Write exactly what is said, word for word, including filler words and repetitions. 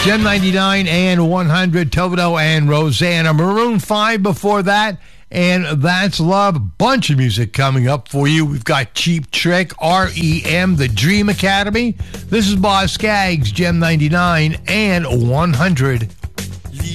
Gem ninety-nine and one hundred, Toledo and Rosanna. Maroon five before that, and That's Love. Bunch of music coming up for you. We've got Cheap Trick, R E M, The Dream Academy. This is Boz Scaggs, Gem ninety-nine and one hundred.